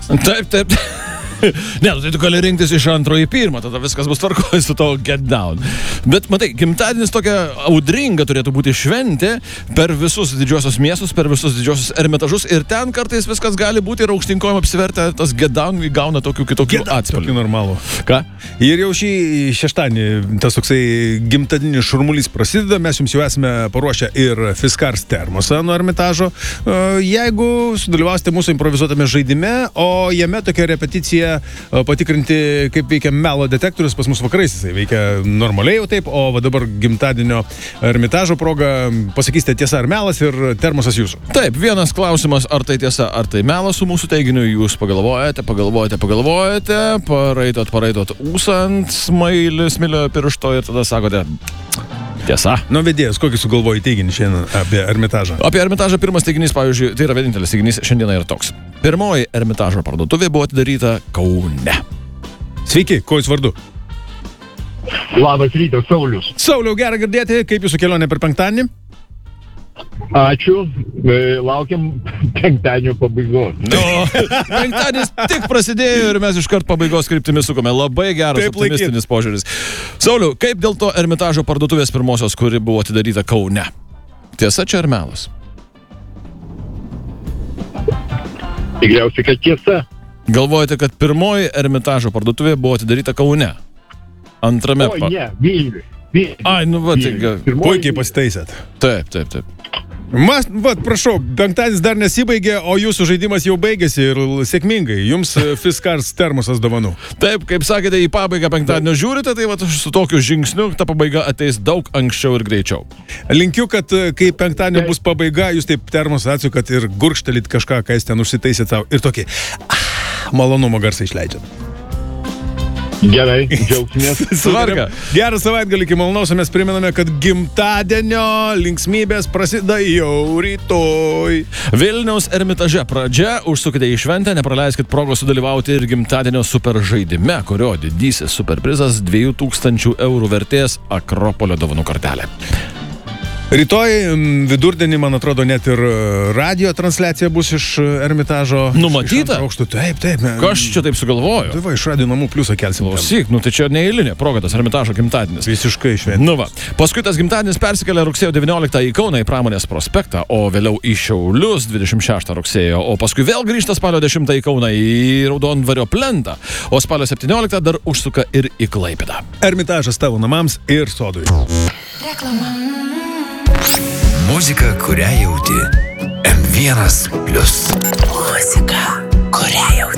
Taip, taip. Ne, tai tu gali rinktis iš antro į pirmą, tada viskas bus tvarkoja su to Get Down. Bet matai, gimtadienis tokia audringa turėtų būti šventė per visus didžiosios miestus, per visus didžiosios ermitažus ir ten kartais viskas gali būti ir aukštinkojom apsivertę, tas Get Down įgauna tokių kitokių atspalvių. Tokį normalų. Ką? Ir jau šį šeštadienį tas toksai gimtadienis šurmulys prasideda, mes jums jau esame paruošę ir Fiskars termosą nuo Ermitažo. Jeigu sudalyvausite mūsų improvizuotame žaidime, o jame tokia repeticija patikrinti, kaip veikia melo detektorius, pas mus vakarais jisai veikia normaliai jau taip, o va dabar gimtadienio Ermitažo proga pasakysite tiesa ar melas ir termosas jūsų. Taip, vienas klausimas, ar tai tiesa, ar tai melas su mūsų teiginiu, jūs pagalvojate, paraitot ūsant, smilio piršto ir tada sakote tiesa. Nu, vedėjas, kokį sugalvoji teiginį šiandien apie Ermitažą? Apie Ermitažą pirmas teiginys, pavyzdžiui, tai yra vienintelis teiginys šiandieną yra toks. Pirmoji Ermitažo parduotuvė buvo atidaryta Kaune. Sveiki, kuo jūs vardu? Labas rytas, Saulius. Sauliau, gera girdėti, kaip jūsų kelionė per penktadienį? Ačiū, laukiam penktadienio pabaigos. No, penktadienis tik prasidėjo ir mes iškart pabaigos kryptimi sukome. Labai geras Taip optimistinis požiūris. Sauliau, kaip dėl to Ermitažo parduotuvės pirmosios, kuri buvo atidaryta Kaune? Tiesa čia ar melas? Tikriausiai, kad tiesa. Galvojate, kad pirmoji Ermitažo parduotuvė buvo atidaryta Kaune? Antrame... O, ne, Vilniui. Ai, nu va, tai... Puikiai pasitaisėt. Taip, taip, taip. Prašau, penktadienis dar nesibaigė, o jūsų žaidimas jau baigėsi ir sėkmingai. Jums Fiskars termosas dovanų. Taip, kaip sakėte, į pabaigą penktadienio žiūrite, tai va, su tokiu žingsniu ta pabaiga ateis daug anksčiau ir greičiau. Linkiu, kad kai penktadienio bus pabaiga, jūs taip termosą atsiukat ir gurkštelit kažką, ką jūs ten užsitaisit savo. Ir tokį malonumo garsą išleidžiat. Gerai, džiaugsimės. Svarka. Gerą savaitgalį iki malonaus, mes priminame, kad gimtadienio linksmybės prasideda jau rytoj. Vilniaus Ermitaže pradžia, užsukite į šventę, nepraleiskit progos sudalyvauti ir gimtadienio super žaidime, kurio didysis superprizas 2000 eurų vertės Akropolio dovanų kortelė. Rytoj vidurdienį, man atrodo, net ir radio transliacija bus iš Ermitažo. Numatyta? Taip, taip. Kas čia taip sugalvojo? Tai va, iš Radio Namų pliusą kelsim. Klausyk, nu tai čia neeilinė proga, tas Ermitažo gimtadienis. Visiškai šventė. Nu va, paskui tas gimtadienis persikelia rugsėjo 19 į Kauną į Pramonės prospektą, o vėliau į Šiaulius 26 rugsėjo, o paskui vėl grįžta spalio 10 į Kauną į Raudondvario plentą, o spalio 17 dar užsuka ir į Klaipėdą. Ermitažas tavo namams ir sodui. Reklama. Muzika, kurią jauti. M1+. Muzika, kurią jauti.